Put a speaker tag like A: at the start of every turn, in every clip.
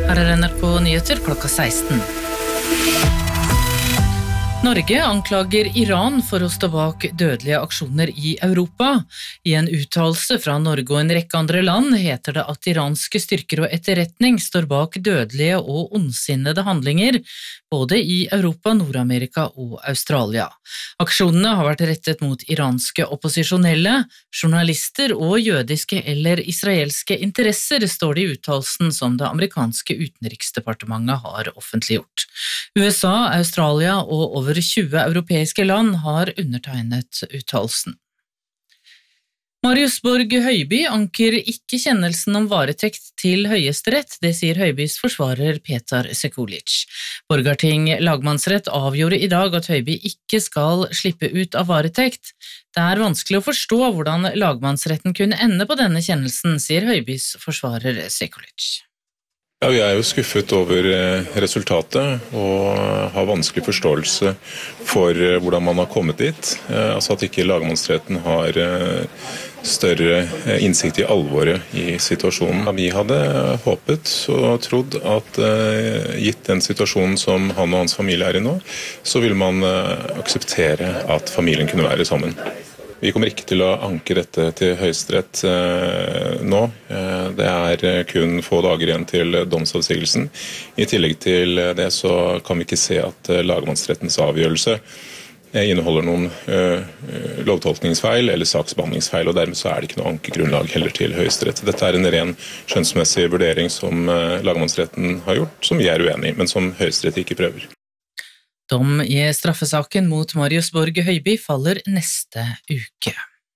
A: Her NRK Nyheter klokka 16. Norge anklager Iran for å stå bak dødelige aksjoner i Europa. I en uttalelse fra Norge og en rekke andre land heter det at iranske styrker og etterretning står bak dødelige og ondsinnede handlinger, både i Europa, Nord-Amerika og Australia. Aksjonene har vært rettet mot iranske opposisjonelle, journalister og jødiske eller israelske interesser, står det i uttalelsen som det amerikanske utenriksdepartementet har offentliggjort. USA, Australia og over 20 europeiske land har undertegnet uttalelsen. Marius Borg Høiby anker ikke kjennelsen om varetekt til Høyesterett, det sier Høibys forsvarer Petar Sekulic. Borgarting lagmannsrett avgjorde i dag at Høiby ikke skal slippe ut av varetekt. Det er vanskelig å forstå hvordan lagmannsretten kunne ende på denne kjennelsen, sier Høibys forsvarer Sekulic.
B: Ja, vi er jo skuffet over resultatet og har vanskelig forståelse for hvordan man har kommet dit. Altså at ikke lagmannsretten har større innsikt i alvoret i situasjonen. Vi hadde håpet og trodd at gitt den situasjonen som han og hans familie er i nå, så vil man akseptere at familien kunne være sammen. Vi kommer ikke til å anke dette til Høyesterett nå. Det er kun få dager igjen til domsavsigelsen. I tillegg til det så kan vi ikke se at lagmannsrettens avgjørelse inneholder noen lovtolkningsfeil eller saksbehandlingsfeil, og dermed så er det ikke noe ankegrunnlag heller til Høyesterett. Dette er en ren skjønnsmessig vurdering som lagmannsretten har gjort, som vi er uenige i, men som Høyesterett ikke prøver.
A: Dom i straffesaken mot Marius Borg Høiby faller neste uke.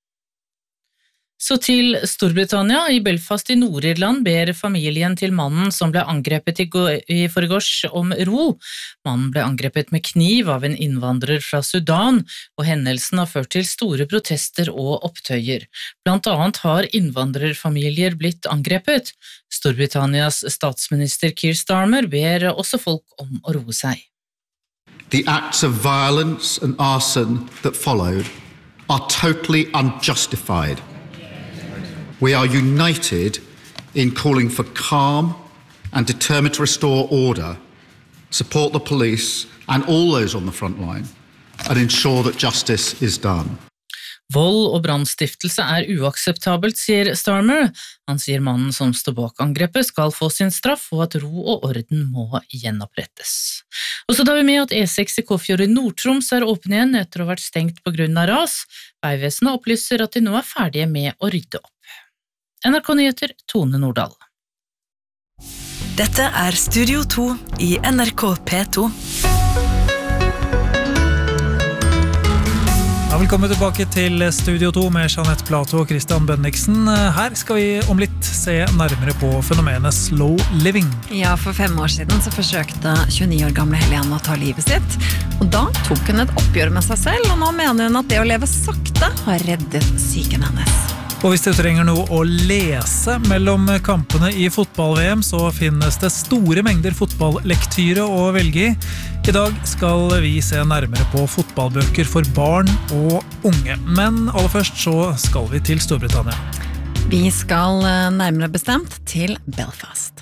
A: Så til Storbritannia. I Belfast i Nord-Irland ber familien til mannen som ble angrepet i forgårs om ro. Mannen ble angrepet med kniv av en innvandrer fra Sudan, og hendelsen har ført til store protester og opptøyer. Blant annet har innvandrerfamilier blitt angrepet. Storbritannias statsminister Keir Starmer ber også folk om å roe seg.
C: The acts of violence and arson that followed are totally unjustified. We are united in calling for calm and determined to restore order, support the police and all those on the front line, and ensure that justice is done.
A: Vold og brannstiftelse er uakseptabelt, sier Starmer. Han sier mannen som står bak angrepet skal få sin straff, og at ro og orden må gjenopprettes. Og så tar vi med at E6 i Kåfjord i Nord-Troms er åpen igjen etter å ha vært stengt på grunn av ras. Veivesenet opplyser at de nå er ferdige med å rydde opp. NRK Nyheter, Tone Nordahl.
D: Dette er Studio 2 i NRK P2.
E: Velkommen tilbake til Studio 2 med Jeanette Plato og Christian Bendiksen. Her skal vi om litt se nærmere på fenomenet slow living.
F: Ja, for 5 år siden så forsøkte 29 år gamle Helene å ta livet sitt. Og da tok hun et oppgjør med seg selv, og nå mener hun at det å leve sakte har reddet psyken hennes.
E: Og hvis du trenger noe å lese mellom kampene i fotball-VM, så finnes det store mengder fotballektyre å velge i. I dag skal vi se nærmere på fotballbøker for barn og unge. Men aller først så skal vi til Storbritannia.
F: Vi skal nærmere bestemt til Belfast.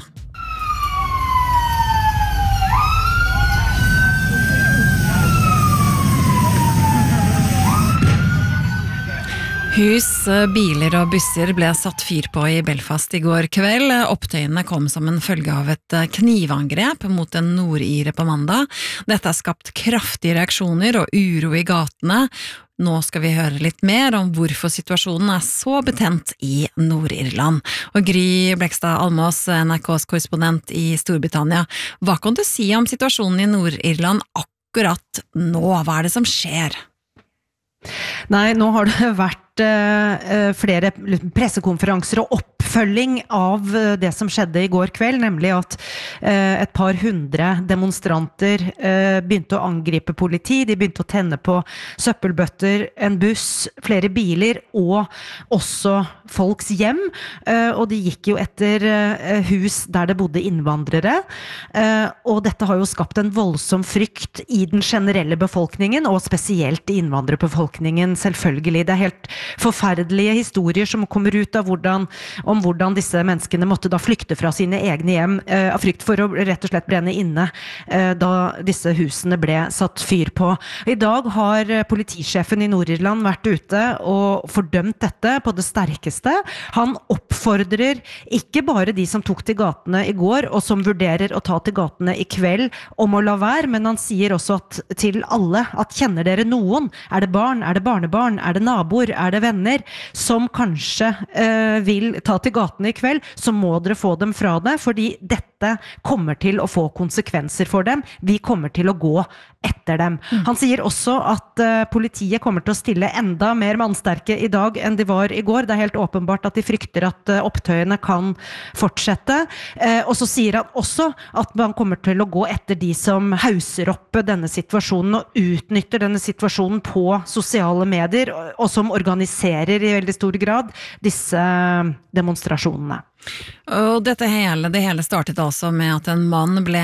F: Hus, biler og busser ble satt fyr på i Belfast i går kveld. Opptøyene kom som en følge av et knivangrep mot en nordire på mandag. Dette har skapt kraftige reaksjoner og uro i gatene. Nå skal vi høre litt mer om hvorfor situasjonen er så betent i Nord-Irland. Og Gry Blekstad Almås, NRKs korrespondent i Storbritannia. Hva kan du si om situasjonen i Nord-Irland akkurat nå? Hva er det som skjer?
G: Nei, nå har det vært flere pressekonferanser og oppfølging av det som skjedde i går kveld, nemlig at et par hundre demonstranter begynte å angripe politi, de begynte å tenne på søppelbøtter, en buss, flere biler og også folks hjem, og de gikk jo etter hus der det bodde innvandrere, og dette har jo skapt en voldsom frykt i den generelle befolkningen, og spesielt i innvandrerbefolkningen selvfølgelig. Det er helt forferdelige historier som kommer ut av om hvordan disse menneskene måtte da flykte fra sine egne hjem av frykt for å rett og slett brenne inne da disse husene ble satt fyr på. I dag har politisjefen i Nord-Irland vært ute og fordømt dette på det sterkeste. Han oppfordrer ikke bare de som tok til gatene i går og som vurderer å ta til gatene i kveld om å la være, men han sier også til alle at kjenner dere noen? Er det barn? Er det barnebarn? Er det naboer? Er det venner? Som kanskje vil ta til gatene i kveld, så må dere få dem fra det, fordi dette kommer til å få konsekvenser for dem. Vi kommer til å gå etter dem. Han sier også at politiet kommer til å stille enda mer mannsterke i dag enn de var i går. Det er helt åpenbart at de frykter at opptøyene kan fortsette. Og så sier han også at man kommer til å gå etter de som hauser opp denne situasjonen og utnytter denne situasjonen på sosiale medier, og som organiserer i veldig stor grad disse demonstrasjonene.
F: Og det hele startet altså med at en mann ble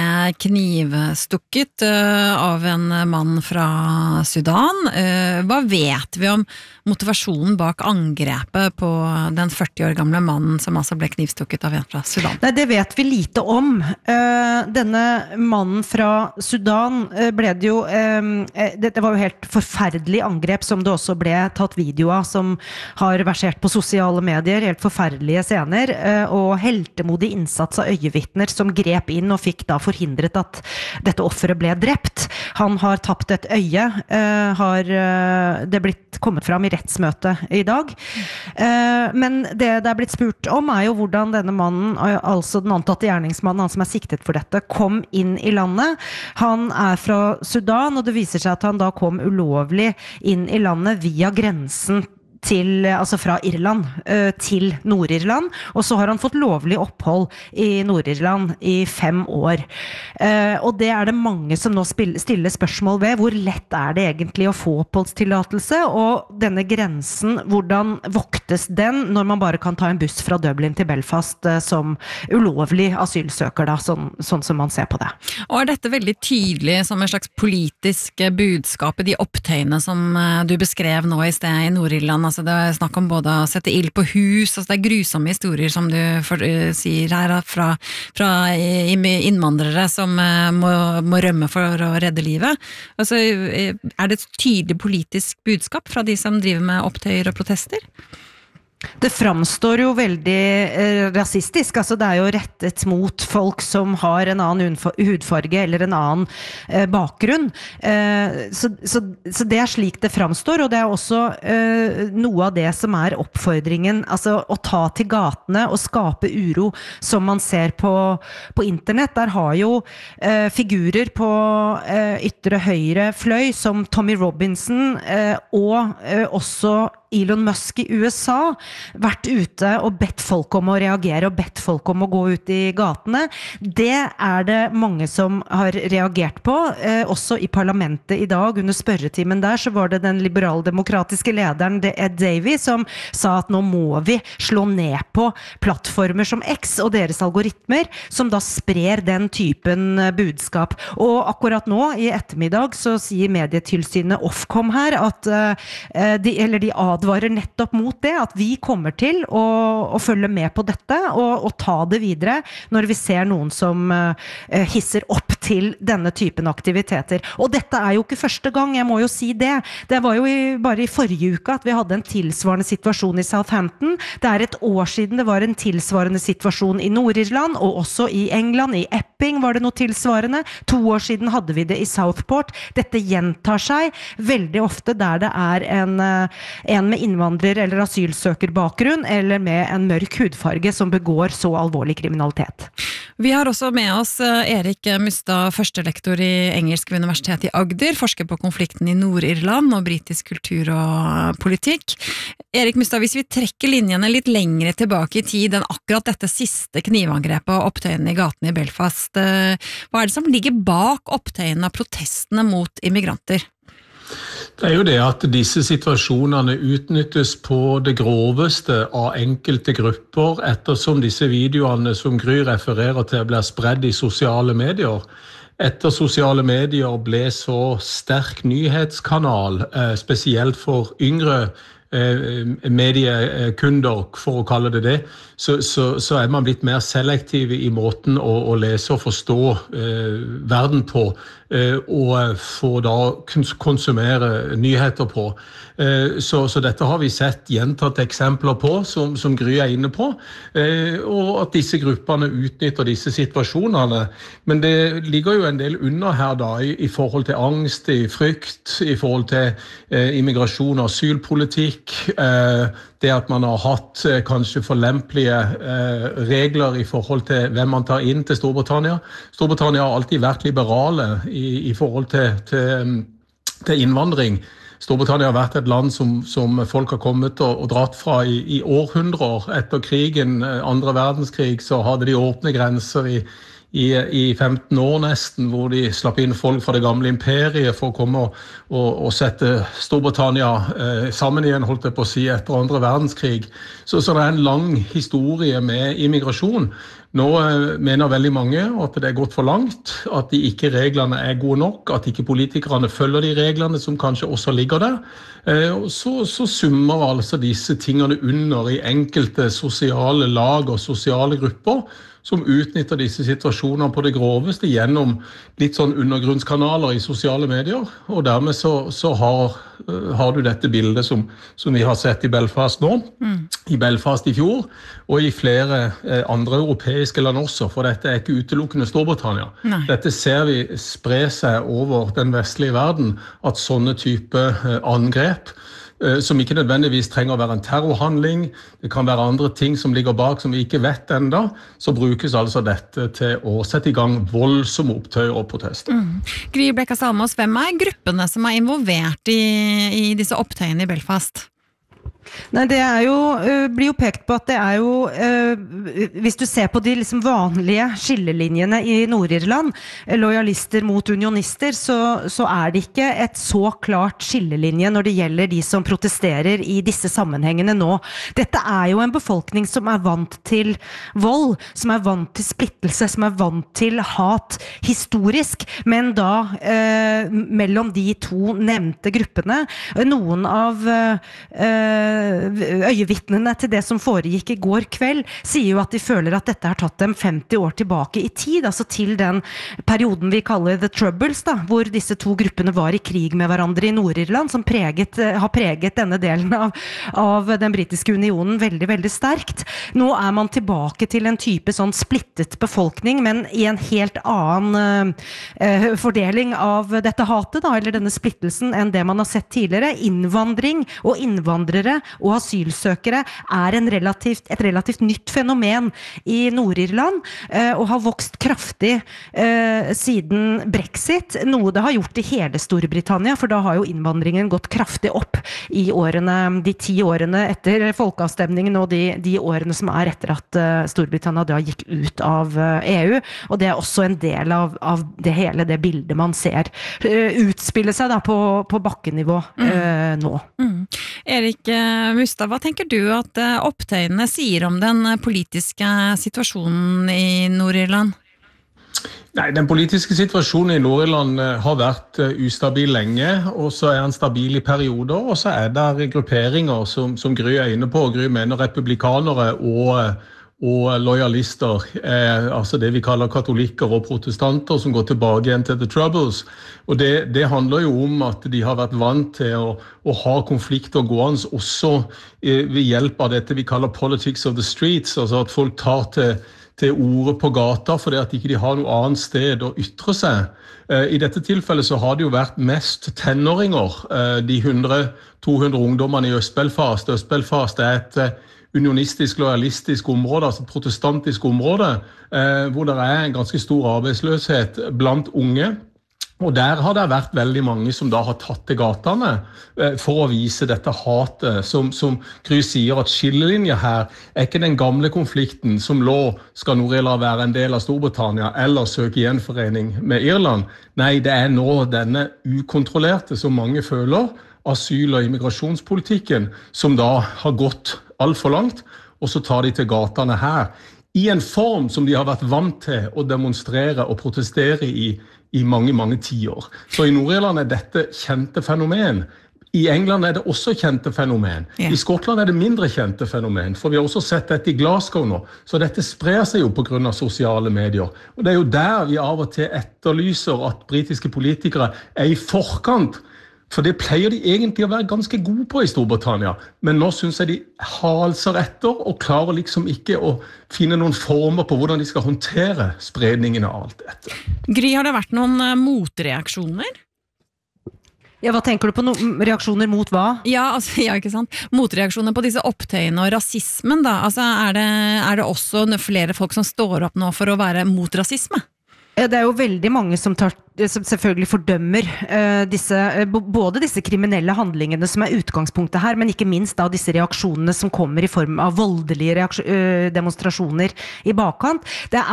F: knivstukket av en mann fra Sudan. Hva vet vi om motivasjonen bak angrepet på den 40 år gamle mannen som altså ble knivstukket av en fra Sudan?
G: Nei, det vet vi lite om. Denne mannen fra Sudan ble det jo dette var jo helt forferdelig angrep som det også ble tatt video av, som har versert på sosiale medier, helt forferdelige scener, og heltemodig innsats av øyevittner som grep inn og fikk da forhindret at dette offeret ble drept. Han har tapt et øye, har det blitt kommet fram i rettsmøte i dag. Men det er blitt spurt om jo hvordan denne mannen, altså den antatte gjerningsmannen, han som er siktet for dette, kom inn i landet. Han fra Sudan, og det viser seg at han da kom ulovlig inn i landet via grensen altså fra Irland til Nord-Irland, og så har han fått lovlig opphold i Nord-Irland i 5 år. Og det det mange som nå stiller spørsmål ved. Hvor lett det egentlig å få oppholdstillatelse, og denne grensen, hvordan voktes den når man bare kan ta en buss fra Dublin til Belfast som ulovlig asylsøker da, sånn som man ser på det.
F: Og dette veldig tydelig som en slags politisk budskap i de opptøyene som du beskrev nå i sted i Nord-Irland? Altså det snakk om både å sette ild på hus, altså det grusomme historier som du sier her fra innvandrere som må rømme for å redde livet. Altså, det et tydelig politisk budskap fra de som driver med opptøyer og protester?
G: Det framstår jo veldig rasistisk, altså det jo rettet mot folk som har en annen hudfarge eller en annen bakgrunn. Så det slik det framstår, og det også noe av det som oppfordringen, altså å ta til gatene og skape uro som man ser på internett. Der har jo figurer på ytre høyre fløy som Tommy Robinson og også Elon Musk i USA vært ute og bedt folk om å reagere og bedt folk om å gå ut i gatene. Det det mange som har reagert på, også i parlamentet i dag. Under spørretimen der så var det den liberaldemokratiske lederen Ed Davey som sa at nå må vi slå ned på plattformer som X og deres algoritmer som da sprer den typen budskap. Og akkurat nå i ettermiddag så sier medietilsynet Ofcom her at de advarer nettopp mot det, at vi kommer til å følge med på dette og ta det videre når vi ser noen som hisser opp til denne typen aktiviteter. Og dette jo ikke første gang, jeg må jo si det. Det var jo bare i forrige uke at vi hadde en tilsvarende situasjon i Southampton. Det et år siden det var en tilsvarende situasjon i Nord-Irland, og også i England, i Epping var det noe tilsvarende. 2 år siden hadde vi det i Southport. Dette gjentar seg veldig ofte der det en med innvandrer- eller asylsøkerbakgrunn, eller med en mørk hudfarge som begår så alvorlig kriminalitet.
F: Vi har også med oss Erik Mustad, førstelektor i engelsk ved Universitetet i Agder, forsker på konflikten i Nord-Irland og britisk kultur og politikk. Erik Mustad, hvis vi trekker linjene litt lengre tilbake i tid enn akkurat dette siste knivangrepet og opptøyene i gaten i Belfast, hva det som ligger bak opptøyene og protestene mot immigranter?
H: Det jo det at disse situasjonene utnyttes på det groveste av enkelte grupper, ettersom disse videoene som Gry refererer til blir spredd i sosiale medier. Etter sosiale medier ble så sterk nyhetskanal, spesielt for yngre mediekunder, for å kalle det, så man blitt mer selektiv i måten å lese og forstå verden på, og få da konsumere nyheter på. Så dette har vi sett gjentatt eksempler på, som Gry inne på, og at disse gruppene utnytter disse situasjonene. Men det ligger jo en del under her da, i forhold til angst, i frykt, i forhold til immigrasjon og asylpolitikk, det at man har hatt kanskje forlempelige regler i forhold til hvem man tar inn til Storbritannia. Storbritannia har alltid vært liberale i forhold til innvandring. Storbritannia har vært et land som folk har kommet og dratt fra i århundrer. Etter krigen, andre verdenskrig, så hadde de åpne grenser i 15 år nesten, hvor de slapp inn folk fra det gamle imperiet for å komme og sette Storbritannia sammen igjen, holdt jeg på å si, etter andre verdenskrig. Så det en lang historie med immigrasjon. Nå mener veldig mange at det gått for langt, at ikke reglene gode nok, at ikke politikerne følger de reglene som kanskje også ligger der. Så summer altså disse tingene under i enkelte sosiale lag og sosiale grupper, som utnytter disse situasjonene på det groveste gjennom litt sånn undergrunnskanaler i sosiale medier, og dermed så har du dette bildet som vi har sett i Belfast nå, i Belfast i fjor, og i flere andre europeiske land også, for dette ikke utelukkende Storbritannia. Nei. Dette ser vi spre seg over den vestlige verden, at sånne type angrep, som ikke nødvendigvis trenger å være en terrorhandling, det kan være andre ting som ligger bak som vi ikke vet enda, så brukes altså dette til å sette i gang voldsomme opptøyer og protester.
F: Gry Blekastad Almås, hvem gruppene som involvert i disse opptøyene i Belfast?
G: Nei, det blir jo pekt på at det jo, hvis du ser på de liksom vanlige skillelinjene i Nord-Irland, lojalister mot unionister, så det ikke et så klart skillelinje når det gjelder de som protesterer i disse sammenhengene nå. Dette jo en befolkning som vant til vold, som vant til splittelse, som vant til hat historisk, men da mellom de to nevnte gruppene. Noen av øyevittnene til det som foregikk i går kveld sier jo at de føler at dette har tatt dem 50 år tilbake i tid, altså til den perioden vi kaller The Troubles, da, hvor disse to gruppene var i krig med hverandre i Nord-Irland, som har preget denne delen av den britiske unionen veldig, veldig sterkt. Nå man tilbake til en type sånn splittet befolkning, men i en helt annen fordeling av dette hatet, da, eller denne splittelsen enn det man har sett tidligere. Innvandring og innvandrere og asylsøkere et relativt nytt fenomen i Nord-Irland, og har vokst kraftig siden Brexit, noe det har gjort i hele Storbritannia, for da har jo innvandringen gått kraftig opp i de 10 årene etter folkeavstemningen, og de årene som etter at Storbritannia da gikk ut av EU, og det også en del av det hele det bildet man ser utspille seg da på bakkenivå nå.
F: Erik Mustad, hva tenker du at opptøyene sier om den politiske situasjonen i Nord-Irland?
H: Nei, den politiske situasjonen i Nord-Irland har vært ustabil lenge, og så den stabil i perioder, og så det grupperinger som Gry inne på. Gry mener republikanere og lojalister, altså det vi kaller katolikker og protestanter som går tilbake igjen til The Troubles. Og det handler jo om at de har vært vant til å ha konflikter gående også ved hjelp av dette vi kaller politics of the streets, altså at folk tar til orde på gata fordi at ikke de har noe annet sted å ytre seg. I dette tilfellet så har det jo vært mest tenåringer, de 100-200 ungdommene i Øst-Belfast. Øst-Belfast et unionistisk, lojalistisk område, altså protestantisk område, hvor det en ganske stor arbeidsløshet blant unge. Og der har det vært veldig mange som da har tatt til gatene for å vise dette hatet, som Gry sier at skillelinjer her ikke den gamle konflikten som skal Nord-Irland være en del av Storbritannia eller søke gjenforening med Irland. Nei, det nå denne ukontrollerte som mange føler, asyl- og immigrasjonspolitikken, som da har gått alt for langt, og så tar de til gatene her, i en form som de har vært vant til å demonstrere og protestere i mange, mange tiår. Så i Nord-Irland dette kjente fenomen. I England det også kjente fenomen. I Skottland det mindre kjente fenomen, for vi har også sett dette I Glasgow nå. Så dette sprer seg jo på grunn av sosiale medier. Og det jo der vi av og til etterlyser at britiske politikere I forkant, for det pleier de egentlig å være ganske gode på I Storbritannia. Men nå synes jeg de halser etter og klarer liksom ikke å finne noen former på hvordan de skal håndtere spredningen av alt dette.
F: Gry, har det vært noen motreaksjoner?
G: Ja, hva tenker du på? Reaksjoner mot hva?
F: Ja, ikke sant? Motreaksjoner på disse opptøyene og rasismen da. Altså, er det også flere folk som står opp nå for å være mot rasisme?
G: Det jo veldig mange som selvfølgelig fordømmer både disse kriminelle handlingene som utgangspunktet her, men ikke minst da disse reaksjonene som kommer I form av voldelige demonstrasjoner I bakkant. Det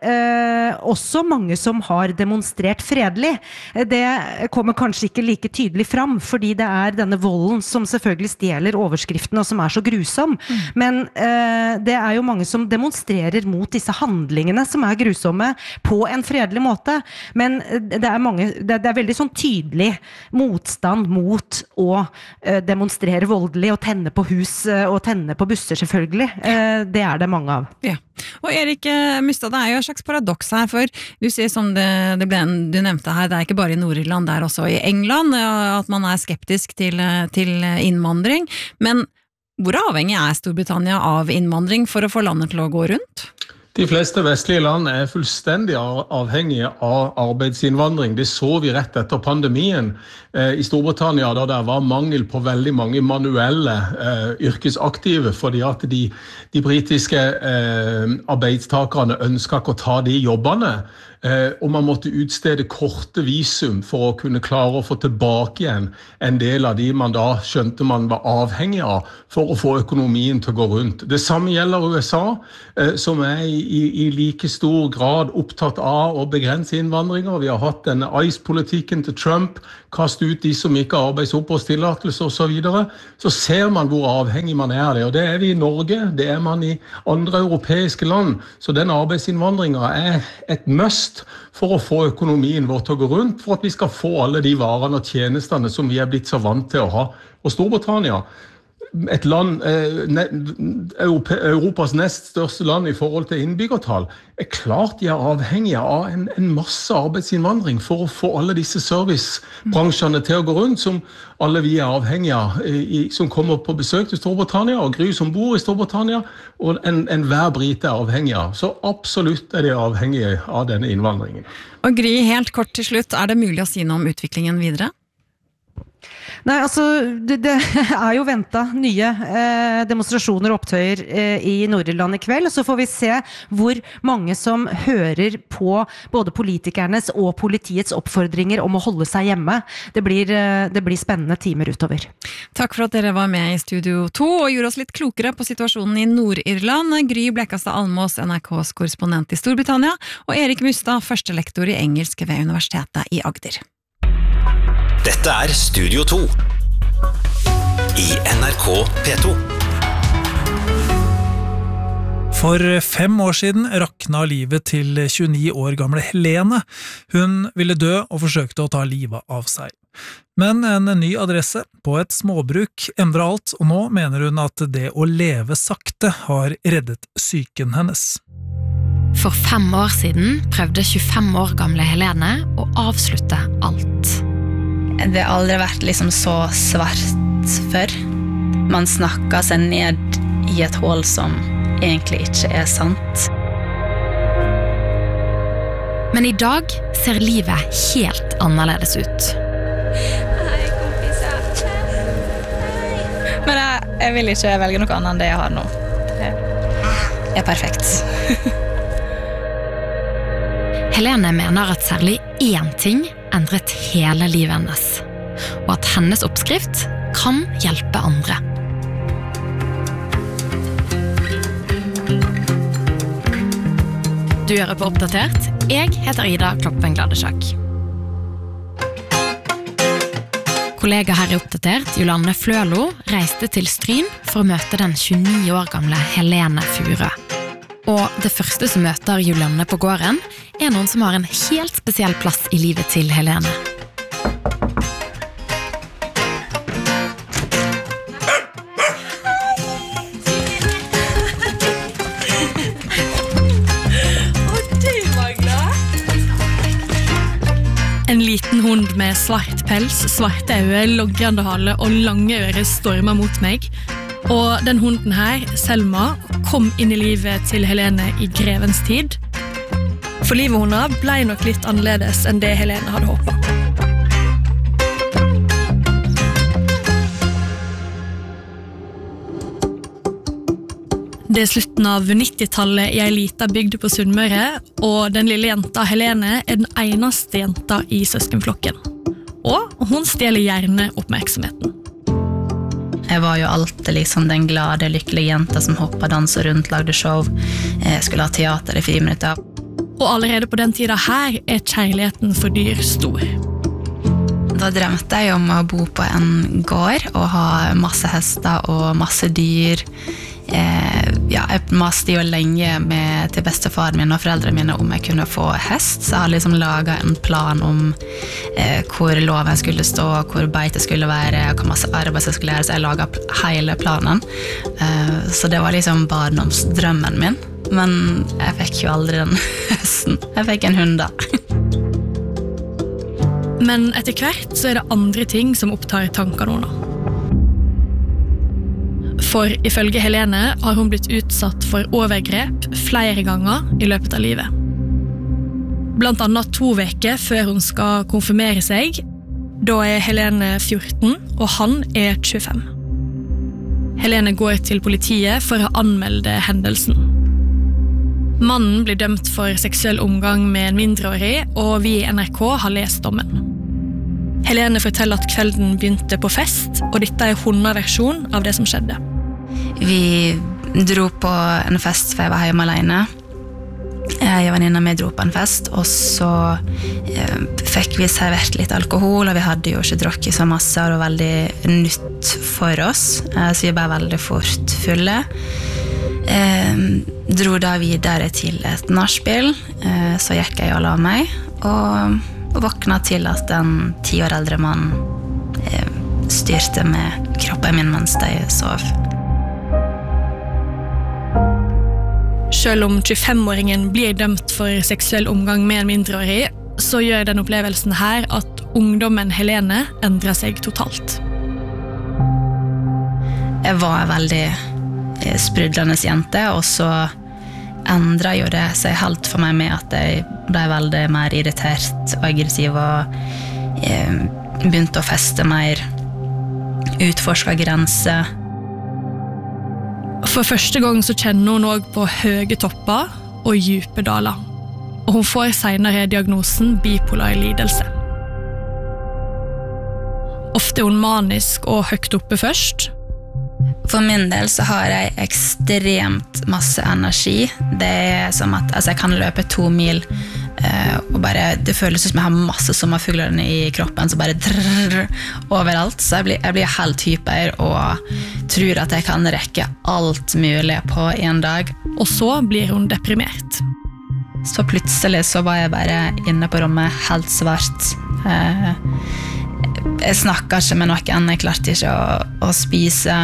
G: også mange som har demonstrert fredelig. Det kommer kanskje ikke like tydelig fram, fordi det denne volden som selvfølgelig stjeler overskriften og som så grusom. Men det jo mange som demonstrerer mot disse handlingene som grusomme på en fredelig måte. Men det veldig sånn tydelig motstand mot å demonstrere voldelig og tenne på hus og tenne på busser selvfølgelig. Det det mange av.
F: Ja. Og Erik Mustad, det jo et slags paradoks her, for du sier som du nevnte her, det ikke bare I Nord-Irland, det også I England, at man skeptisk til innvandring. Men hvor avhengig Storbritannia av innvandring for å få landet til å gå rundt?
H: De fleste vestlige land fullstendig avhengige av arbeidsinnvandring. Det så vi rett etter pandemien I Storbritannia, da det var mangel på veldig mange manuelle yrkesaktive, fordi at de britiske arbeidstakerne ønsket ikke å ta de jobbene. Og man måtte utstede korte visum for å kunne klare å få tilbake igjen en del av de man da skjønte man var avhengig av for å få økonomien til å gå rundt. Det samme gjelder USA, som I like stor grad opptatt av å begrense innvandringer. Vi har hatt denne ICE-politikken til Trump, kaste ut de som ikke har arbeidsoppholdstillatelse og så videre. Så ser man hvor avhengig man det, og det vi I Norge, det man I andre europeiske land. Så den arbeidsinnvandringen et must for å få økonomien vår til å gå rundt, for at vi skal få alle de varene og tjenestene som vi blitt så vant til å ha. Og Storbritannia, et land, Europas nest største land I forhold til innbyggertall, klart de avhengige av en masse arbeidsinnvandring for å få alle disse servicebransjene til å gå rundt, som alle vi avhengige av, som kommer på besøk til Storbritannia, og Gry som bor I Storbritannia, og en hver brit avhengig av. Så absolutt de avhengige av denne innvandringen.
F: Og Gry, helt kort til slutt, det mulig å si noe om utviklingen videre?
G: Nei, altså, det jo ventet nye demonstrasjoner og opptøyer I Nord-Irland I kveld, og så får vi se hvor mange som hører på både politikernes og politiets oppfordringer om å holde seg hjemme. Det blir spennende timer utover.
F: Takk for at dere var med I Studio 2 og gjorde oss litt klokere på situasjonen I Nord-Irland. Gry Blekastad Almås, NRKs korrespondent I Storbritannia, og Erik Mustad, førstelektor I engelsk ved Universitetet I Agder.
I: Dette Studio 2 I NRK P2.
E: For 5 år siden rakna livet til 29 år gamle Helene. Hun ville dø og forsøkte å ta livet av seg. Men en ny adresse på et småbruk endret alt, og nå mener hun at det å leve sakte har reddet psyken hennes.
J: For 5 år siden prøvde 25 år gamle Helene å avslutte alt.
K: Det har aldri vært liksom så svart før. Man snakker seg ned I et hål som egentlig ikke sant.
J: Men I dag ser livet helt annerledes ut.
K: Hei, kompiser. Men jeg vil ikke velge noe annet enn det jeg har nå. Det perfekt.
J: Helene mener at særlig én ting endret hele livet hennes, og at hennes oppskrift kan hjelpe andre. Du hører på Oppdatert. Jeg heter Ida Kloppen Gladesjak. Kollega her I Oppdatert, Jolanne Flølo, reiste til Stryn for å møte den 29 år gamle Helene Fure. Og det første som møter Jolanne på gården noen som har en helt spesiell plass I livet til Helene.
L: En liten hund med svart pels, svarte øyne, logrende hale og lange ører stormer mot meg. Og den hunden her, Selma, kom inn i livet til Helene i grevens tid. For livet hennes ble nok litt annerledes enn det Helene hadde håpet. Det slutten av 90-tallet i en liten bygd på Sunnmøre, og den lille jenta Helene den eneste jenta i søskenflokken. Og hun stjeler gjerne oppmerksomheten.
K: Jeg var jo alltid liksom den glade, lykkelige jenta som hoppet, danset rundt, lagde show, skulle ha teater i 4 minutter.
L: Og allerede på den tiden her kjærligheten for dyr stor.
K: Da drømte jeg om å bo på en gård og ha masse hester og masse dyr. Jeg maste jo lenge til bestefaren min og foreldrene mine om jeg kunne få hest, så jeg har liksom laget en plan om hvor loven skulle stå, hvor beite skulle være, og hvor masse arbeid jeg skulle gjøre, så jeg laget hele planen. Så det var liksom barndomsdrømmen min, men jeg fikk jo aldri den hesten. Jeg fikk en hund da.
L: Men etter hvert så det andre ting som opptar tankene hennes. For ifølge Helene har hun blitt utsatt for overgrep flere ganger i løpet av livet. Blant annet 2 uker før hun skal konfirmere seg. Da Helene 14 og han 25. Helene går til politiet for å anmelde hendelsen. Mannen blir dømt for seksuell omgang med en mindreårig, og vi i NRK har lest dommen. Helene forteller at kvelden begynte på fest, og dette hennes versjon av det som skjedde.
K: Vi dro på en fest, for jeg var hjemme alene. Jeg og venninna mi dro på en fest, og så fikk vi servert litt alkohol, og vi hadde jo ikke drukket så masse, og det var veldig nytt for oss, så vi ble veldig fort fulle. Dro da videre til et nachspiel, så gikk jeg og la meg, og våkna til at en 10 år eldre mann styrte med kroppen min mens de sov.
L: Selv om 25-åringen blir dømt for seksuell omgang med en mindreårig, så gjør den opplevelsen her at ungdommen Helene endrer seg totalt.
K: Jeg var en veldig sprudlende jente, og så endret jo det seg helt for meg med at jeg ble veldig mer irritert og aggressiv, og begynte å feste mer, utforske grenser.
L: For første gang så kjenner hun også på høye topper og dype daler, og hun får senere diagnosen bipolar lidelse. Ofte hun manisk og høyt oppe først.
K: For min del så har jeg ekstremt masse energi. Det som at jeg kan løpe 2 mil, og bare, det føles som jeg har masse sommerfugler i kroppen, så bare overalt. Så jeg blir helt hyper og tror at jeg kan rekke alt mulig på en dag.
L: Og så blir hun deprimert.
K: Så plutselig så var jeg bare inne på rommet, helt svart. Jeg snakket ikke med noen, jeg klarte ikke å spise.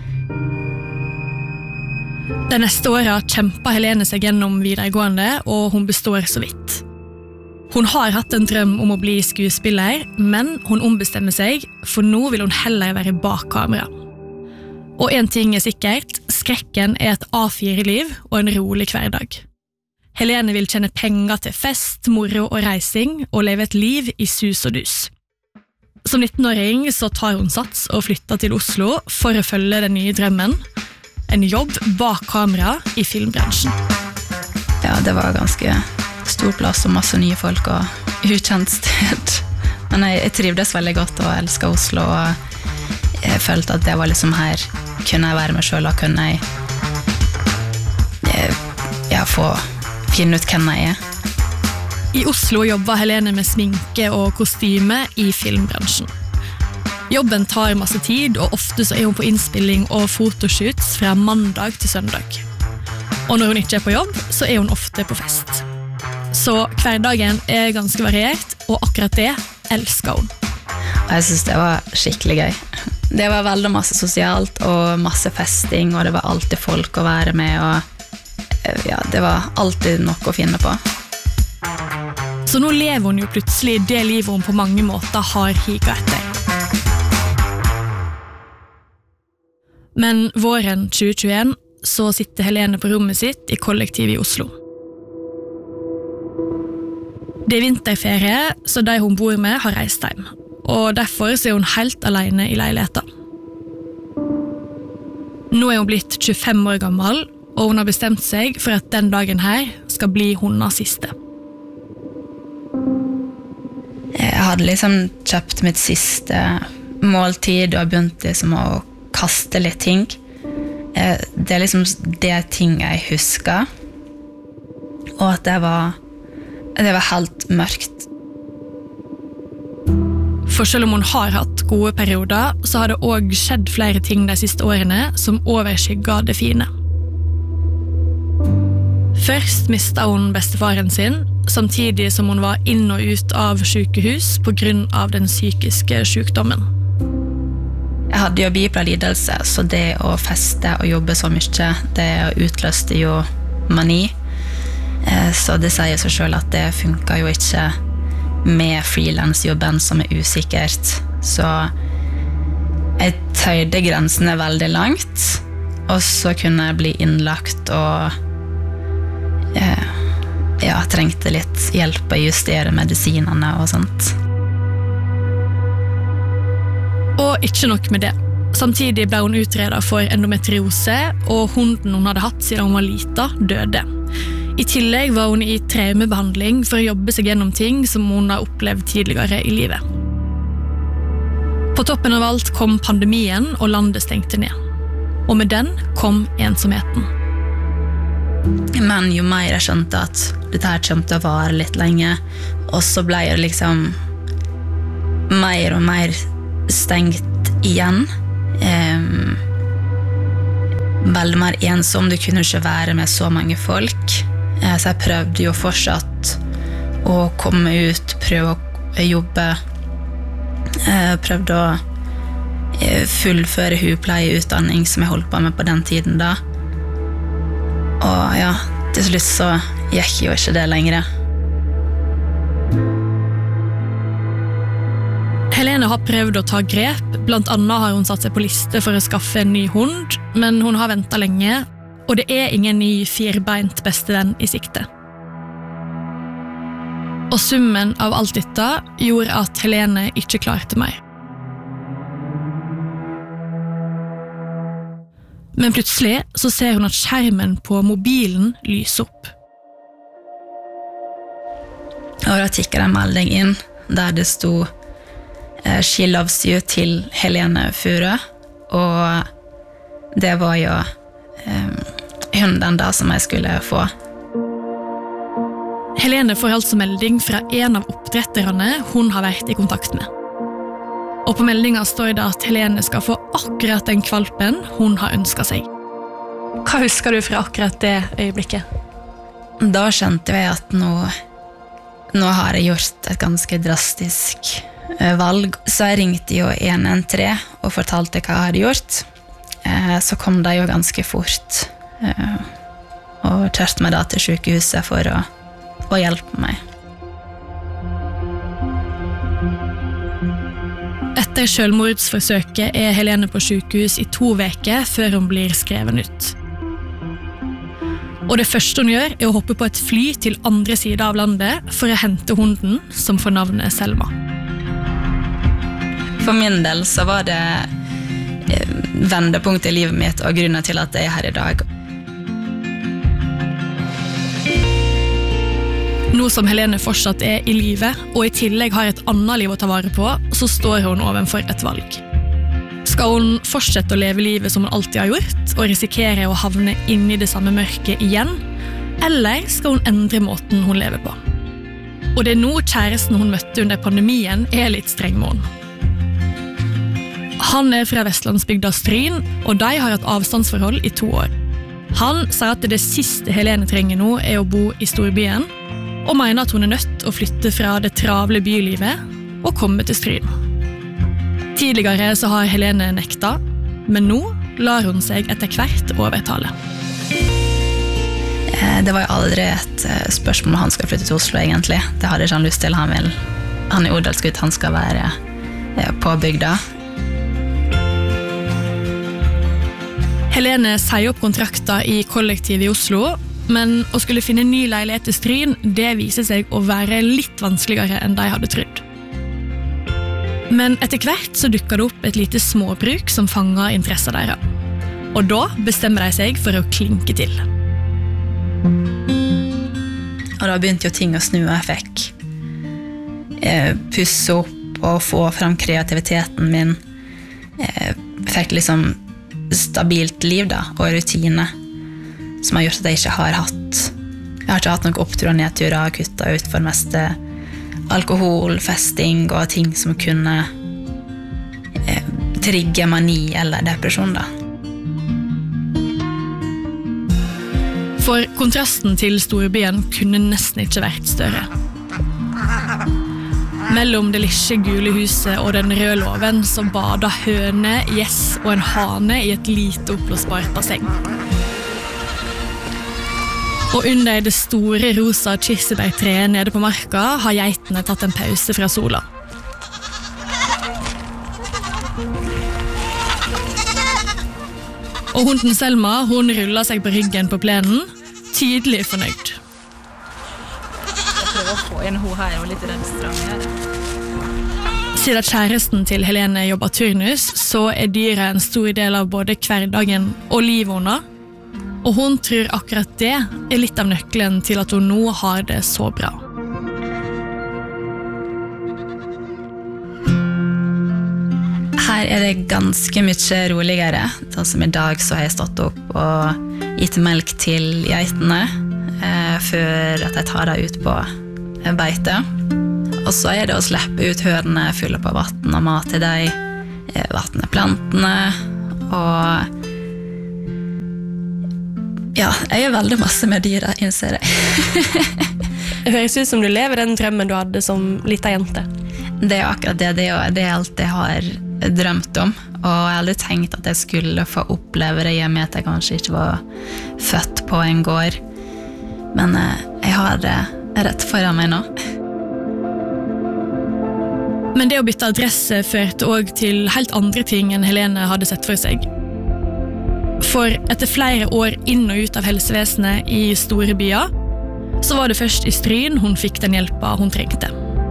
L: De neste årene kjemper Helene seg gjennom videregående, og hun består så vidt. Hun har hatt en drøm om å bli skuespiller, men hun ombestemmer seg, for nå vil hun heller være bak kamera. Og en ting sikkert, skrekken et A4-liv og en rolig hverdag. Helene vil tjene penger til fest, moro og reising, og leve et liv i sus og dus. Som 19-åring så tar hun sats og flytter til Oslo for å følge den nye drømmen. En jobb bak kamera i filmbransjen.
K: Ja, det var ganske stor plass og masse nye folk og ukjent sted. Men jeg trivdes veldig godt og elsket Oslo, og jeg følte at det var liksom her kunne jeg være meg selv, og kunne jeg få finne ut hvem jeg er.
L: I Oslo jobber Helene med sminke og kostyme i filmbransjen. Jobben tar masse tid, og ofte så hun på innspilling og fotoshoots fra mandag til søndag. Og når hun ikke på jobb, så hun ofte på fest. Så hverdagen ganske variert, og akkurat det elsker hun.
K: Jeg synes det var skikkelig gøy. Det var veldig masse sosialt, og masse festing, og det var alltid folk å være med, og ja, det var alltid noe å finne på.
L: Så nå lever hun jo plutselig det livet hun på mange måter har higet etter. Men våren 2021 så sitter Helene på rommet sitt i kollektiv i Oslo. Det vinterferie, så de hun bor med har reist hjem, og derfor så hun helt alene i leiligheten. Nå hun blitt 25 år gammel, og hun har bestemt seg for at den dagen her skal bli hennes siste.
K: Jeg hadde liksom kjøpt mitt siste måltid og begynt liksom å kaste litt ting. Det liksom det ting jeg husker, og at det var helt mørkt.
L: For selv om hun har hatt gode perioder, så har det også skjedd flere ting de siste årene som overskygger det fine. Først mistet hun bestefaren sin, samtidig som hun var inn og ut av sykehus på grunn av den psykiske sykdommen.
K: Jeg hadde jo bipolar lidelse, så det å feste og jobbe så mye, det utløste jo mani. Så det sier seg selv at det funker jo ikke med freelance-jobben som usikkert. Så jeg tøyde grensene veldig langt, og så kunne jeg bli innlagt og trengte litt hjelp å justere medisinene og sånt.
L: Og ikke nok med det. Samtidig ble hun utredet for endometriose, og hunden hun hadde hatt siden hun var liten, døde. I tillegg var hun i traumebehandling for å jobbe seg gjennom ting som hun har opplevd tidligere i livet. På toppen av alt kom pandemien, og landet stengte ned. Og med den kom ensomheten.
K: Men jo mer jeg skjønte at dette her kom til å vare litt lenge, og så ble jeg liksom mer og mer stengt igjen. Veldig mer ensom, du kunne ikke være med så mange folk. Så jeg prøvde jo fortsatt å komme ut, prøve å jobbe, prøvde å fullføre hudpleieutdanning som jeg holdt på med på den tiden da. Og ja, til slutt så gikk jo ikke det lenger.
L: Helene har prøvd å ta grep, blant annet har hun satt seg på liste for å skaffe en ny hund, men hun har ventet lenge, og det er ingen ny firbeint bestevenn i sikte. Og summen av alt dette gjorde at Helene ikke klarte mer. Men plutselig så ser hun at skjermen på mobilen lyser opp.
K: Og da tikket en melding inn, der det sto «She loves you» til Helene Furø, og det var jo hunden da som jeg skulle få.
L: Helene får altså melding fra en av oppdretterne hun har vært i kontakt med. Og på meldingen står det at Helene skal få akkurat den kvalpen hun har ønsket seg. Hva husker du fra akkurat det øyeblikket?
K: Da skjønte jeg at nå har jeg gjort et ganske drastisk valg. Så jeg ringte jo 113 og fortalte hva jeg hadde gjort. Så kom de jo ganske fort og kjørte meg da til sykehuset for å hjelpe meg.
L: Etter selvmordsforsøket er Helene på sykehus i 2 uker før hun blir skreven ut. Og det første hun gjør er å hoppe på et fly til andre siden av landet for å hente hunden som får navnet Selma.
K: For min del så var det vendepunkt i livet mitt og grunnen til at jeg er her i dag.
L: Nå som Helene fortsatt er i livet, og i tillegg har et annet liv å ta vare på, så står hun overfor et valg. Skal hun fortsette å leve livet som hun alltid har gjort, og risikere å havne inn i det samme mørket igjen, eller skal hun endre måten hun lever på? Og det er nå kjæresten hun møtte under pandemien er litt streng med henne. Han er fra Vestlandsbygda Stryn, og de har et avstandsforhold i 2 år. Han sier at det siste Helene trenger nå er å bo i storbyen, og mener at hun er nødt å flytte fra det travle bylivet og komme til Stryn. Tidligere så har Helene nekta, men nå lar hun seg etter hvert overtale.
K: Det var jo aldri et spørsmål om han skal flytte til Oslo, egentlig. Det hadde ikke han lyst til. Han er odelsgutt, han skal være på bygda.
L: Helene sier opp kontrakter i kollektiv i Oslo, men å skulle finne en ny leilighet i Stryn, det viser seg å være litt vanskeligere enn de hadde trodd. Men etter hvert så dukker det opp et lite småbruk som fanger interesser deres. Og da bestemmer de seg for å klinke til.
K: Og da begynte jo ting å snu, og jeg fikk pusse opp og få frem kreativiteten min. Jeg fikk liksom stabilt liv da, og rutine, som har gjort at jeg ikke har hatt noen opptur og nedturer, kuttet ut for meste alkohol, festing og ting som kunne trigge mani eller depresjon da.
L: For kontrasten til storbyen kunne nesten ikke vært større. Mellom det lille gule huset og den røde låven så badet høne, gjess og en hane i et lite oppblåsbart basseng. Og under det store rosa kirsebærtreet nede på marka har geitene tatt en pause fra sola. Og hunden Selma, hun ruller seg på ryggen på plenen, tydelig fornøyd.
M: Jeg prøver å få inn hun her og litt den strang her.
L: Siden kjæresten til Helene jobber turnus, så er dyret en stor del av både hverdagen og livet hennes. Og hun tror akkurat det er litt av nøkkelen til at hun nå har det så bra.
K: Her er det ganske mye roligere. Sånn som i dag så har jeg stått opp og gitt melk til geitene før at jeg tar dem ut på beite. Og så er det å slippe ut hønene, fylle på vatten og mat til dem, vattne plantene, og ja, jeg gjør veldig masse med dyra, innser jeg.
M: Det høres ut som du lever den drømmen du hadde som liten jente.
K: Det er akkurat det er alt jeg har drømt om, og jeg har aldri tenkt at jeg skulle få oppleve det i og med at jeg kanskje ikke var født på en gård. Men jeg har det rett foran meg nå.
L: Men det å bytte adresse førte også til helt andre ting enn Helene hadde sett for seg. For etter flere år inn og ut av helsevesenet i store byer, så var det først i Stryn hun fikk den hjelpa hun trengte.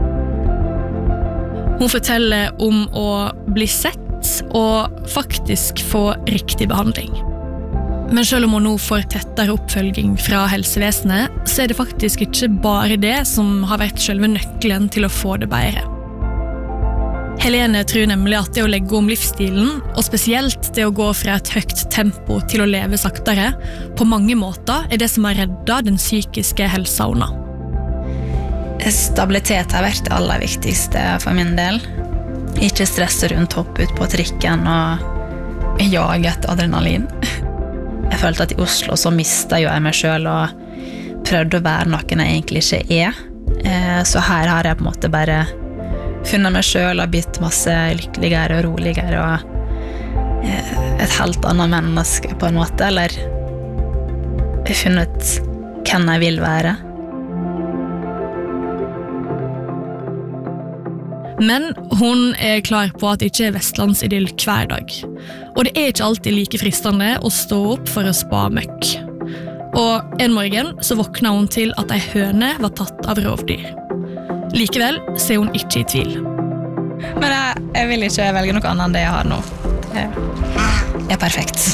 L: Hun forteller om å bli sett og faktisk få riktig behandling. Men selv om hun nå får tettere oppfølging fra helsevesenet, så er det faktisk ikke bare det som har vært selve nøkkelen til å få det bedre. Helene tror nemlig at det å legge om livsstilen, og spesielt det å gå fra et høyt tempo til å leve saktere, på mange måter er det som har reddet den psykiske helsa hennes.
K: Stabilitet har vært det aller viktigste for min del. Ikke stresse rundt, hoppe ut på trikken og jage et adrenalin. Jeg følte at i Oslo så mistet jeg meg selv og prøvde å være noen jeg egentlig ikke er. Så her har jeg på en måte bare funnet meg selv og blitt masse lykkeligere og roligere og et helt annet menneske på en måte, eller funnet hvem jeg vil være.
L: Men hun er klar på at det ikke er vestlandsidyll hver dag. Og det er ikke alltid like fristende å stå opp for å spa møkk. Og en morgen så våkna hun til at ei høne var tatt av rovdyr. Likevel så er hun ikke i tvil.
K: Men jeg vil ikke velge noe annet enn det jeg har nå. Det er perfekt.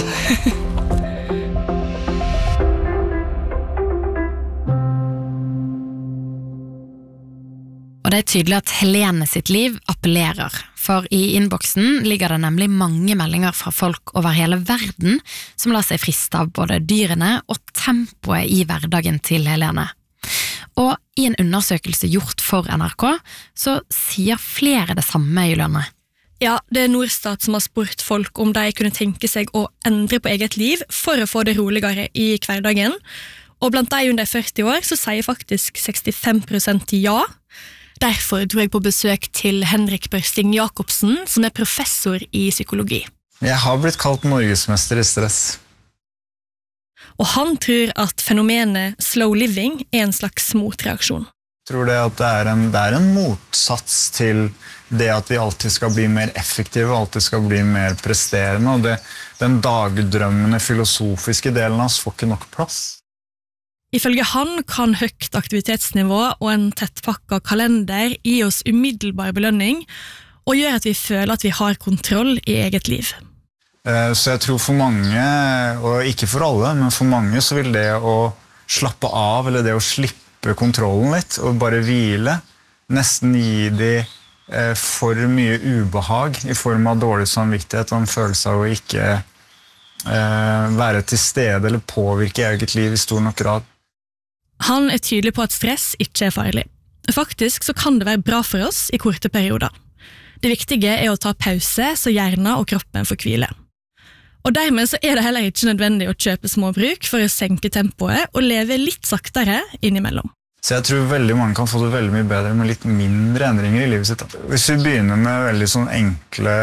J: Og det er tydelig at Helene sitt liv appellerer, for i innboksen ligger det nemlig mange meldinger fra folk over hele verden som lar seg friste av både dyrene og tempoet i hverdagen til Helene. Og i en undersøkelse gjort for NRK, så sier flere det samme, Julianne.
L: Ja, det er Norstat som har spurt folk om de kunne tenke seg å endre på eget liv for å få det roligere i hverdagen. Og blant de under 40 år så sier faktisk 65% ja. Derfor dro jeg på besøk til Henrik Børsting Jakobsen, som er professor i psykologi.
N: Jeg har blitt kalt norgesmester i stress.
L: Og han tror at fenomenet slow living en slags motreaksjon.
N: Jeg tror det at det en motsats til det at vi alltid skal bli mer effektive, alltid skal bli mer presterende, og den dagdrømmende filosofiske delen av oss får ikke nok plass.
L: Ifølge han kan høyt aktivitetsnivå og en tettpakket kalender gi oss umiddelbar belønning og gjøre at vi føler at vi har kontroll i eget liv.
N: Så jeg tror for mange, og ikke for alle, men for mange så vil det å slappe av, eller det å slippe kontrollen litt, og bare hvile, nesten gi de for mye ubehag i form av dårlig samvittighet og en følelse av å ikke være til stede eller påvirke eget liv i stor nok grad.
L: Han er tydelig på at stress ikke er farlig. Faktisk så kan det være bra for oss i korte perioder. Det viktige er å ta pause så hjernen og kroppen får hvile. Og dermed så er det heller ikke nødvendig å kjøpe småbruk for å senke tempoet og leve litt saktere innimellom.
N: Så jeg tror veldig mange kan få det veldig mye bedre med litt mindre endringer i livet sitt. Hvis vi begynner med veldig sånn enkle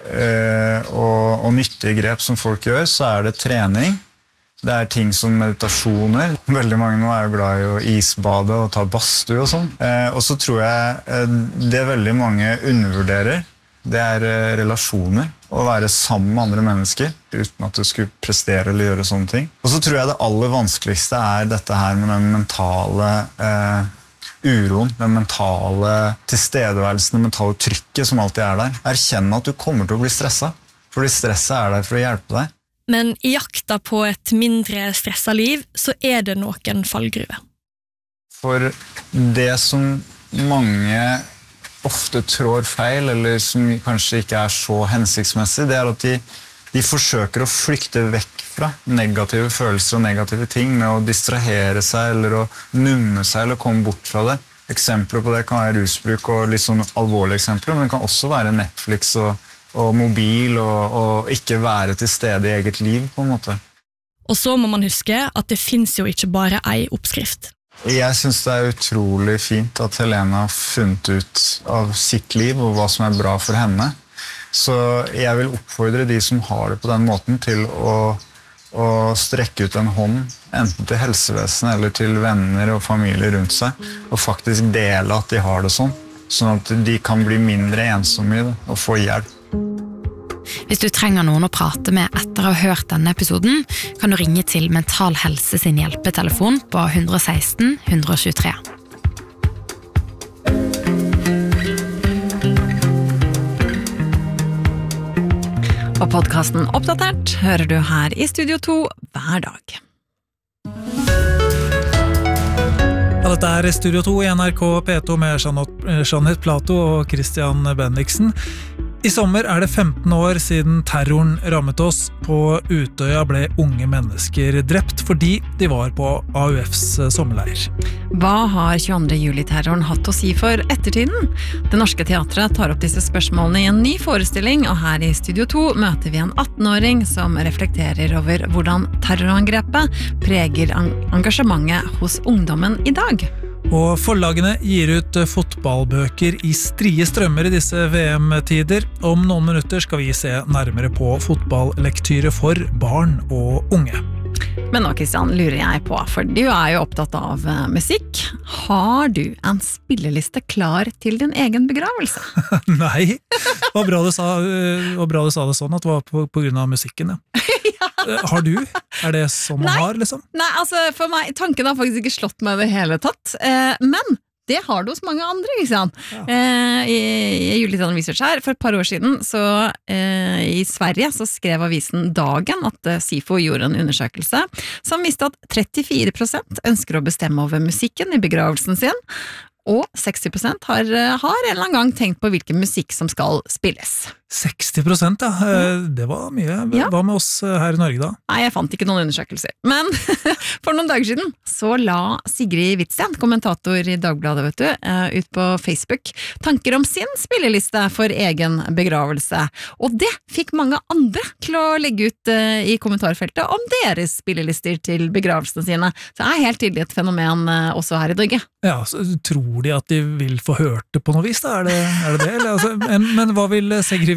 N: og nyttige grep som folk gjør, så det trening. Det ting som meditasjoner. Veldig mange nå jo glad i å isbade og ta badstue og sånn. Og så tror jeg det veldig mange undervurderer, det relasjoner. Å være sammen med andre mennesker uten at du skulle prestere eller gjøre sånne ting. Og så tror jeg det aller vanskeligste dette her med den mentale uroen, den mentale tilstedeværelsen, det mentale trykket som alltid der. Erkjenne at du kommer til å bli stresset, fordi stresset der for å hjelpe deg.
L: Men i jakta på et mindre stresset liv, så det noen fallgruver. For
N: det som mange ofte trår feil, eller som kanskje ikke så hensiktsmessig, det at de forsøker å flykte vekk fra negative følelser og negative ting med å distrahere seg, eller å numme seg, eller komme bort fra det. Eksempler på det kan være rusbruk og litt sånn alvorlige eksempler, men det kan også være Netflix og mobil og ikke være til stede i eget liv, på en måte.
L: Og så må man huske at det finnes jo ikke bare en oppskrift.
N: Jeg synes det utrolig fint at Helene har funnet ut av sitt liv og hva som bra for henne. Så jeg vil oppfordre de som har det på den måten til å strekke ut en hånd, enten til helsevesenet eller til venner og familie rundt seg, og faktisk dele at de har det sånn at de kan bli mindre ensomme i det og få hjelp.
J: Hvis du trenger noen å prate med etter å ha hørt denne episoden, kan du ringe til Mental Helse sin hjelpetelefon på 116 123.
F: Og podcasten Oppdatert hører du her i Studio 2 hver dag.
E: Ja, dette Studio 2 i NRK P2 med Jeanette Plato og Christian Bendiksen. I sommer det 15 år siden terroren rammet oss. På Utøya ble unge mennesker drept fordi de var på AUFs sommerleir.
F: Hva har 22. juli-terroren hatt å si for ettertiden? Det Norske Teatret tar opp disse spørsmålene i en ny forestilling, og her i Studio 2 møter vi en 18-åring som reflekterer over hvordan terrorangrepet preger engasjementet hos ungdommen i dag.
E: Og forlagene gir ut fotballbøker i strie strømmer i disse VM-tider. Om noen minutter skal vi se nærmere på fotballektyre for barn og unge.
F: Men nå, Kristian, lurer jeg på, for du jo opptatt av musikk. Har du en spilleliste klar til din egen begravelse?
E: Nei, det var bra du sa det sånn, at det var på grunn av musikken, ja. Har du? Det sånn man har, liksom?
F: Nei, altså for meg, tanken har faktisk ikke slått meg det hele tatt, men det har det hos mange andre, Kristian. Jeg gjorde litt research her. For et par år siden, så i Sverige, så skrev avisen Dagen at SIFO gjorde en undersøkelse som viste at 34% ønsker å bestemme over musikken i begravelsen sin, og 60% har en eller annen gang tenkt på hvilken musikk som skal spilles.
E: 60%, ja. Det var mye. Hva med oss her i Norge da?
F: Nei, jeg fant ikke noen undersøkelser. Men for noen dager siden så la Sigrid Hvitsten, kommentator i Dagbladet, vet du, ut på Facebook, tanker om sin spilleliste for egen begravelse. Og det fikk mange andre til å legge ut i kommentarfeltet om deres spillelister til begravelsene sine. Så det helt tydelig et fenomen også her i Norge.
E: Ja, så tror de at de vil få hørt det på noe vis da? Er det det? Eller, altså, men hva vil Sigrid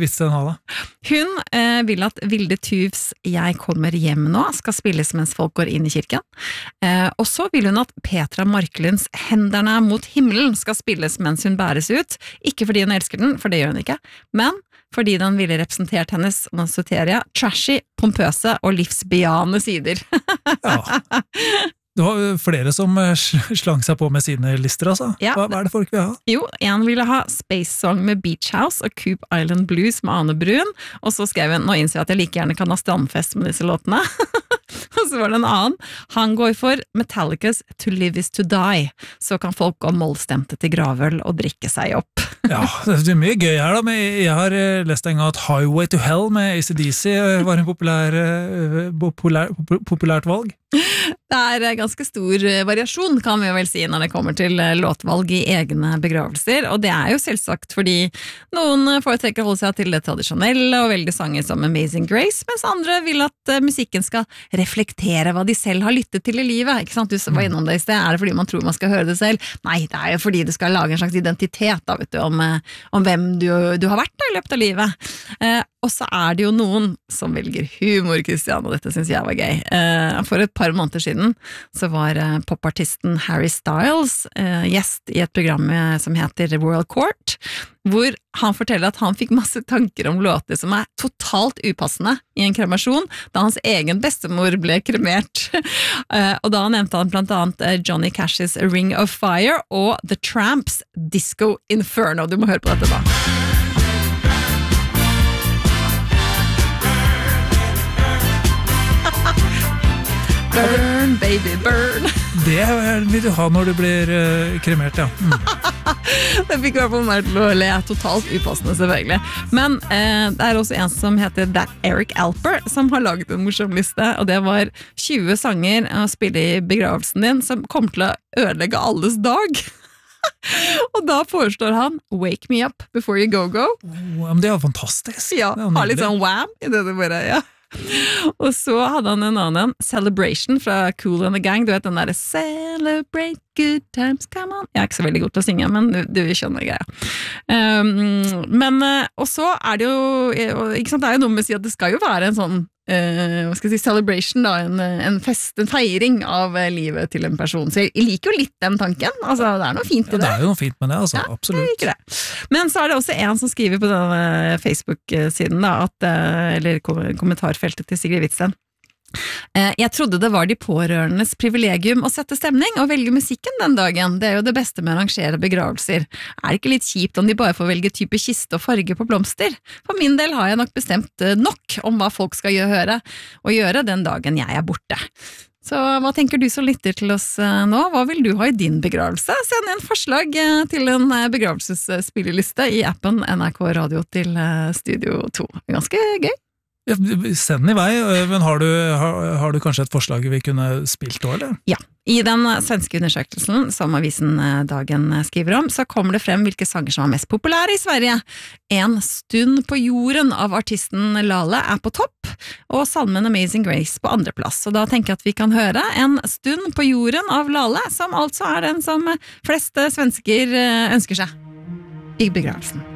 E: Sigrid Hvitsten ha da?
F: Hun vil at Vilde Tuvs Jeg kommer hjem nå skal spilles mens folk går inn i kirken. Og så vil hun at Petra Marklunds Henderne mot himmelen skal spilles mens hun bæres ut. Ikke fordi hun elsker den, for det gjør hun ikke, men fordi den ville representert hennes, nå siterer jeg, trashy, pompøse og livsbejaende sider.
E: Ja. Det var flere som slang seg på med sine lister, altså.
F: Ja.
E: Hva er det folk vil ha?
F: Jo, en ville ha Space Song med Beach House og Coop Island Blues med Ane Brun, og så skrev hun, nå innser jeg at jeg like gjerne kan ha strandfest med disse låtene. Og så var det en annen. Han går for Metallicas To Live Is To Die, så kan folk gå mollstemte til gravøl og drikke seg opp.
E: Ja, det er mye gøy her da, men jeg har lest en gang at Highway to Hell med AC/DC var en populært valg.
F: Det er ganske stor variasjon, kan vi vel si, når det kommer til låtvalg i egne begravelser, og det er jo selvsagt fordi noen foretrekker å holde seg til det tradisjonelle og velge sanger som Amazing Grace, mens andre vil at musikken skal reflektere hva de selv har lyttet til i livet, ikke sant? Du var innom det i sted, er det fordi man tror man skal høre det selv? Nei, det er jo fordi det skal lage en slags identitet da, vet du, om hvem du har vært da, i løpet av livet. Og så er det jo noen som velger humor, Christian, og dette synes jeg var gøy. For et par måneder siden så var popartisten Harry Styles gjest i et program som heter Royal Court, hvor han forteller at han fikk masse tanker om låter som er totalt upassende i en kremasjon, da hans egen bestemor ble kremert. Og da nevnte han blant annet Johnny Cash's Ring of Fire og The Tramps Disco Inferno. Du må høre på dette da. Burn, baby, burn.
E: Det vil du ha når du blir kremert, ja.
F: Det fikk i hvert fall meg til å le totalt upassende, selvfølgelig. Men det er også en som heter That Eric Alper, som har laget en morsom liste, og det var 20 sanger å spille i begravelsen din, som kommer til å ødelegge alles dag. Og da foreslår han Wake Me Up Before You Go Go.
E: Men det er jo fantastisk.
F: Ja, har litt sånn wham i det bare, ja. Og så hadde han en annen Celebration fra Kool and the Gang. Du vet den der Celebrate good times, come on. Jeg er ikke så veldig god til å synge, men du skjønner greia. Og så er det jo ikke sant, det er jo noe med å si at det skal jo være en sånn hva skal jeg si, celebration da, en fest, en feiring av livet til en person. Så jeg liker jo litt den tanken, altså det er noe fint i det.
E: Det er jo noe fint med det, altså, ja, absolutt.
F: Jeg liker det. Men så er det også en som skriver på denne Facebook-siden da, eller kommentarfeltet til Sigrid Hvitsten. Jeg trodde det var de pårørendes privilegium å sette stemning og velge musikken den dagen. Det er jo det beste med å arrangere begravelser. Er det ikke litt kjipt om de bare får velge type kiste og farge på blomster? For min del har jeg nok bestemt nok om hva folk skal gjøre den dagen jeg er borte. Så hva tenker du som lytter til oss nå? Hva vil du ha i din begravelse? Send inn forslag til en begravelsesspilleliste i appen NRK Radio til Studio 2. Ganske gøy.
E: Ja, send den i vei, men har du kanskje et forslag vi kunne spilt også, eller?
F: Ja, i den svenske undersøkelsen som avisen Dagen skriver om, så kommer det frem hvilke sanger som er mest populære i Sverige. En stund på jorden av artisten Lale er på topp, og salmen Amazing Grace på andre plass. Og da tenker jeg at vi kan høre En stund på jorden av Lale, som altså er den som fleste svensker ønsker seg i begravelsen.